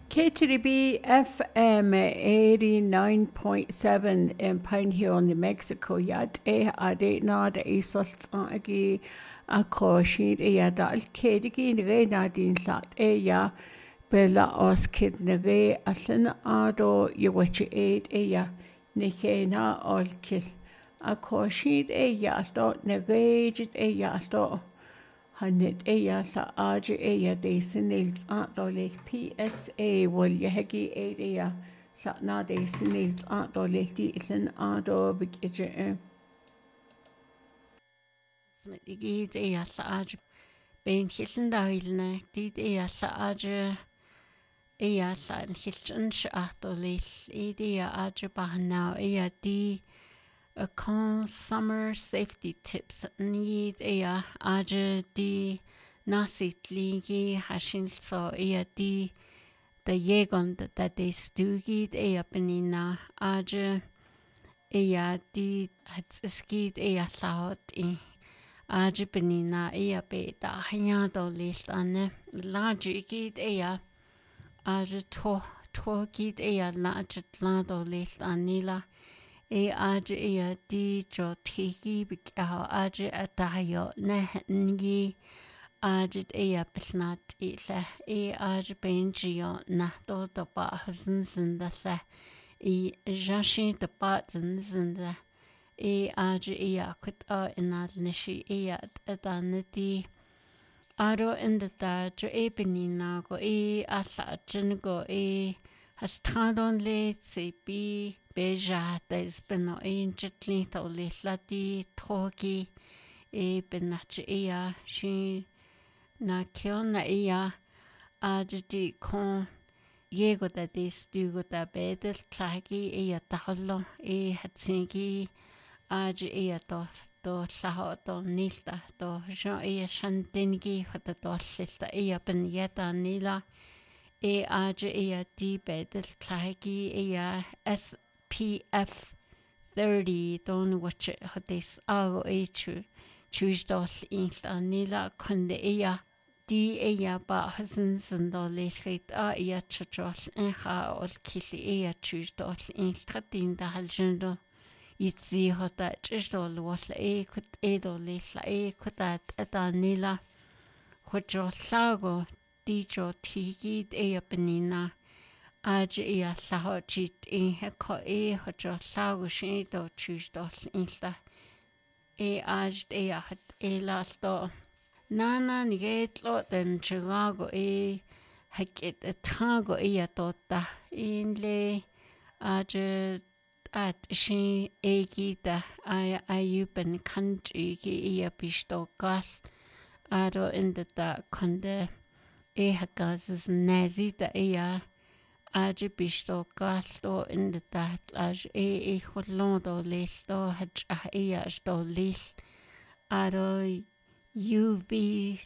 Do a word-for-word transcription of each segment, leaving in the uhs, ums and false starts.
K T B F M eighty-nine point seven in Pine Hill, New Mexico. Yad e ade na de isalt agi a croshid e yada al kedigi ne na din lat e ya bella os kid ne re allen ado you watch eight e ya ne kena all kill a croshid e ya sto ne veged e ya sto Hannet eia sa aja eia de sinils ant doles P S A wal yehegi eia sa na de sinils ant doles di ilen ado bigje e. Smittigid eia sa aja ben hillen dailne dit eia sa aja eia sa en hilchen shat doles eia aja bahna eia di a con summer safety tips need ea aja di nasit ligi hashin so ea di the yegon that they stugid ea penina aja ea di hats skid ea laut i aja penina ea beta hanya do listane large gid ea aja to to gid ea large lado listanila e aja ea di jo tiki bikao aja atayo ne ngi aja ea pisnat ila e aja benjio na to to ba hasen zinda la e jashi to ba zinda e aja ea kut a inad nishi ea atanati aro inda ta jo e benina go e ala go e hastradon le sepi beja des beno ein jetli to le lati troki e benache ea shi na kiona ea ajiti kon yego da des dugo da bedel klagi ea tahlo e hatsingi aj ea to to saho to nilta to jo ea shantingi hata to silta ea ben yeta nila e aja ea di bedel klagi ea s P F thirty don watch it hodis ago e chu choose dos in anila kunde ea di ea ba hasen sendo lechit a ea chachos en ha ol kili ea choose dos in tratin da haljendo itzi hota chisdol wasla e kut edo lesla e kutat atanila hojo sago di jo tigi ea benina aja ea laho chit in heko e hojo lago shi do choose dos insta e aj ea hat e lasto nana nigetlo den chigago e hakit trago ea tota in le aja at shi e gita ay ayupen country ki ea pisto gas aro in the da konde e hakas nazita ea aja pisto gasto in the dat as e e kholondo listo haj ea sto list aro U V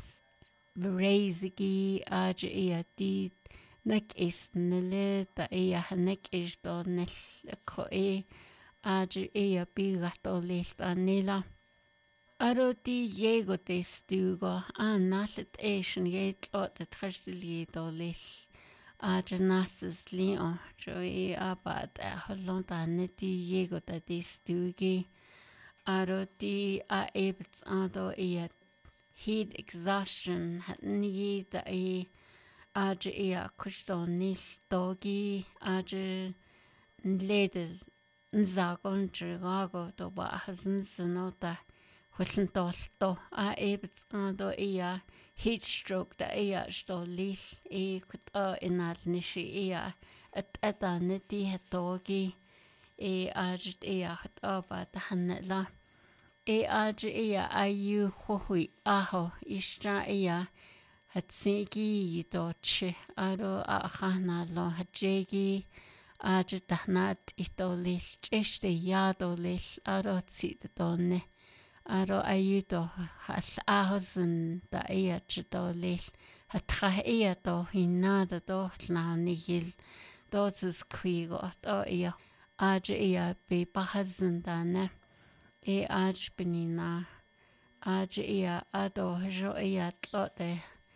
raisigi aja ea di nek is nele ta ea nek is do nel ko e aja ea bigato list anila aro di jego te stugo an nalet eisen yet lot the trustli do list aja nasas leo jo e abad a holonda neti jego ta di stugi aro di a ebts ado ea heat exhaustion hatni da e aja ea kusto nil dogi aja nledel nzagon chigago to ba hasen snota hullen dolto a ebts ado ea heat stroke da ea sto lil e kut a inal nishi ea at ata neti hetogi e aja ea hat aba da hanela e aja ea ayu hohui aho istra ea hatsigi doche aro a khana lo hajegi aja tahnat itolil cheshte yadolil aro tsit donne aro ayu do hal ahosen da ea chidolil hatra ea do hinada do hnanigil do tsis kwigo do ea aja ea be bahazen dane e aj benina aj ea ado jo ea tlote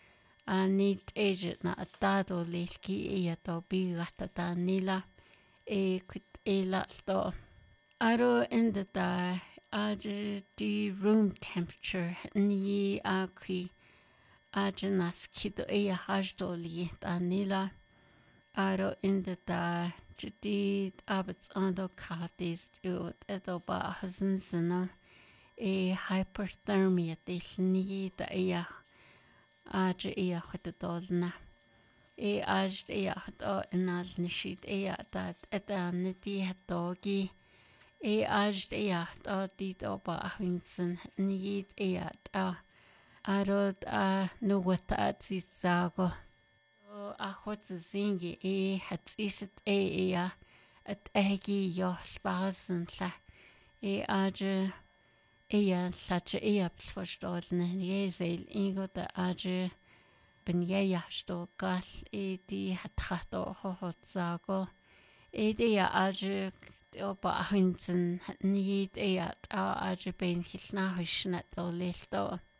a nit agent na atado lilki e to bigata ta nila e quit e la sto. Aro in the da aje the room temperature ni aki ajenas kido e hajdo li ta nila. Aro in the da jdi abits ando katis ut edo ba hazinsana e hyperthermia de ni da e aje e hotodolna. E aj e hato enal nishit e dat eta niti hatogi e aj e hato dit oba hinsen nit e a arod a no wata tsisago o a hot zingi e hat isit e e a at egi yo spasen la e aj e a sache e a psostolne yezel ingo da aj ben ja sto gal e di hatrato hotzago e di aje oba hinsen nit e at a aje ben hilna hishna to listo